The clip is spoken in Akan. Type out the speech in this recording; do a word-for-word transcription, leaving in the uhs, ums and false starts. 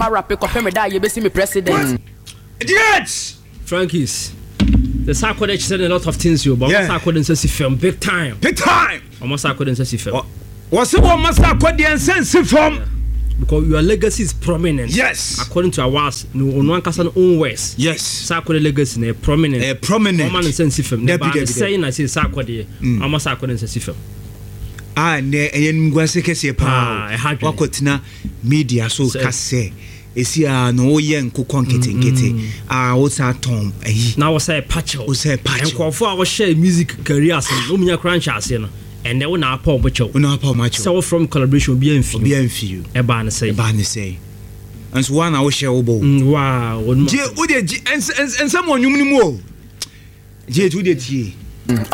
my rap ko fe me da ye be see me president. Yes. Frankies. The Sarkodie said a lot of things you, but yeah. Sarkodie says he film big time. Big time. Almost Sarkodie says he film. What's the one Sarkodie and sense film? Because your legacy is prominent. Yes. According to our no one can own ways. Yes. Sarkodie legacy is prominent. A prominent. Woman and sense film. Never saying I say Sarkodie. Almost Sarkodie says he film. Ah, ne yen ngwase kese pa. Wakotina media so kase. Esi a no ye nkokɔ nkete nkete. Ah, wo sa tom ayi. Na wo say patch. Wo say patch. Nkofo a wo share music career asen. No munya crunch ase no. And they will not pop much. We not pop much. So from collaboration be enfi. Be enfi. E ba na say. E ba na say. And so one I will share obo. Wow. Je wo de and and someone you mu. Je tu de tie.